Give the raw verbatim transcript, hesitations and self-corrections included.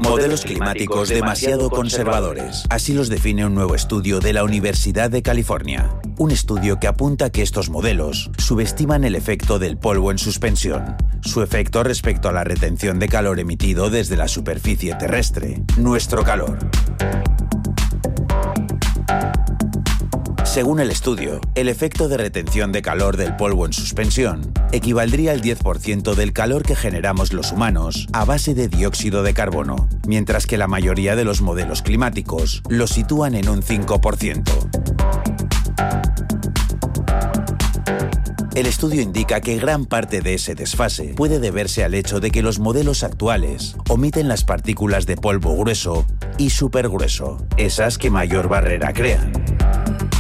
Modelos climáticos demasiado conservadores. Así los define un nuevo estudio de la Universidad de California. Un estudio que apunta que estos modelos subestiman el efecto del polvo en suspensión, su efecto respecto a la retención de calor emitido desde la superficie terrestre, nuestro calor. Según el estudio, el efecto de retención de calor del polvo en suspensión equivaldría al diez por ciento del calor que generamos los humanos a base de dióxido de carbono, mientras que la mayoría de los modelos climáticos lo sitúan en un cinco por ciento. El estudio indica que gran parte de ese desfase puede deberse al hecho de que los modelos actuales omiten las partículas de polvo grueso y supergrueso, esas que mayor barrera crean.